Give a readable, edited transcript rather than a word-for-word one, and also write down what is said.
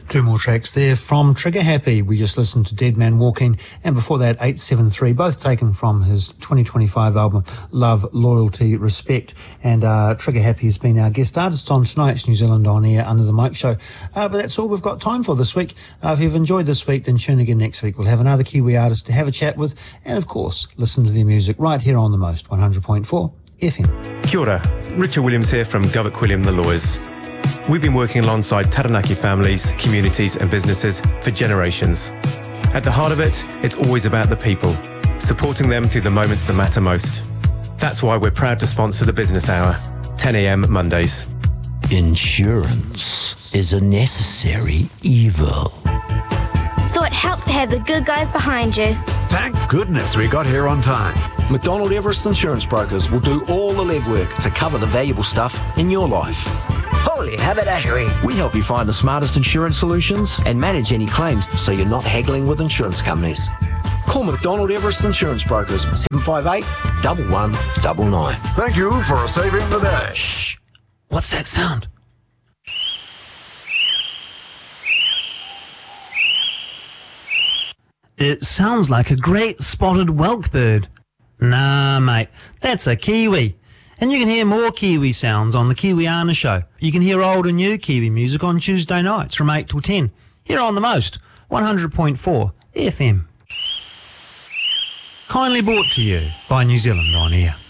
Two more tracks there from Trigger Happy. We just listened to Dead Man Walking, and before that 873, both taken from his 2025 album Love, Loyalty, Respect. And Trigger Happy has been our guest artist on tonight's New Zealand On Air Under the Mic show. But that's all we've got time for this week. If you've enjoyed this week, then tune again next week. We'll have another Kiwi artist to have a chat with, and of course listen to their music right here on the Most 100.4 FM. Kia ora, Richard Williams here from Govett Quilliam The Lawyers. We've been working alongside Taranaki families, communities and businesses for generations. At the heart of it, it's always about the people, supporting them through the moments that matter most. That's why we're proud to sponsor the Business Hour, 10 a.m. Mondays. Insurance is a necessary evil. So it helps to have the good guys behind you. Thank goodness we got here on time. McDonald Everest Insurance Brokers will do all the legwork to cover the valuable stuff in your life. Holy haberdashery. We help you find the smartest insurance solutions and manage any claims so you're not haggling with insurance companies. Call McDonald Everest Insurance Brokers, 758 1199. Thank you for saving the day. Shh. What's that sound? It sounds like a great spotted whelk bird. Nah, mate, that's a kiwi. And you can hear more Kiwi sounds on the Kiwiana Show. You can hear old and new Kiwi music on Tuesday nights from 8 till 10, here on the Most 100.4 FM. Kindly brought to you by New Zealand On Air.